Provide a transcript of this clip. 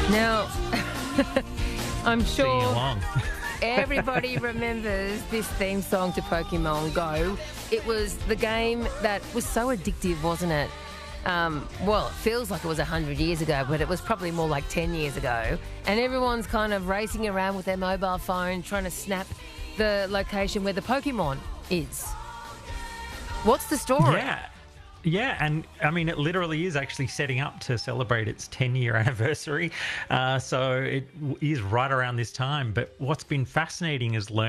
Now, I'm Singing sure along. everybody remembers this theme song to Pokemon Go. It was the game that was so addictive, wasn't it? Well, it feels like it was 100 years ago, but it was probably more like 10 years ago. And everyone's kind of racing around with their mobile phone trying to snap the location where the Pokemon is. What's the story? Yeah, and I mean, it literally is actually setting up to celebrate its 10-year anniversary. So it is right around this time. But what's been fascinating is learning